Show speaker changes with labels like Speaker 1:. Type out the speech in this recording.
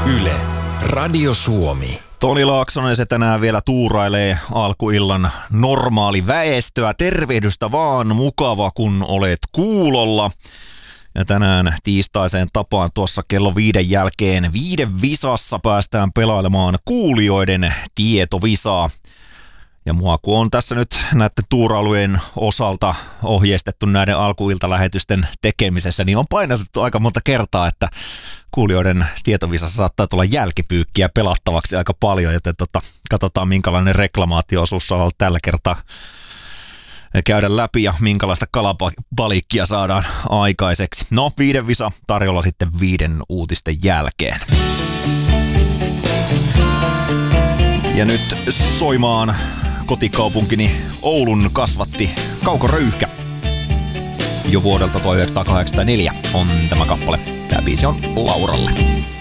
Speaker 1: Yle, Radio Suomi.
Speaker 2: Toni Laaksonen se tänään vielä tuurailee alkuillan normaali väestöä. Tervehdystä vaan, mukava kun olet kuulolla. Ja tänään tiistaiseen tapaan tuossa kello 5 jälkeen 5 visassa päästään pelailemaan kuulijoiden tietovisaa. Ja mua kun on tässä nyt näiden tuurailujen osalta ohjeistettu näiden alkuiltalähetysten tekemisessä, niin on painotettu aika monta kertaa, että kuulijoiden tietovisassa saattaa tulla jälkipyykkiä pelattavaksi aika paljon, joten katsotaan minkälainen reklamaatio-osuus on ollut tällä kertaa käydä läpi ja minkälaista kalapalikkia saadaan aikaiseksi. No, 5 visa tarjolla sitten 5 uutisten jälkeen. Ja nyt soimaan kotikaupunkini Oulun kasvatti Kauko Röyhkä. Jo vuodelta 1984 on tämä kappale. Tämä biisi on Lauralle.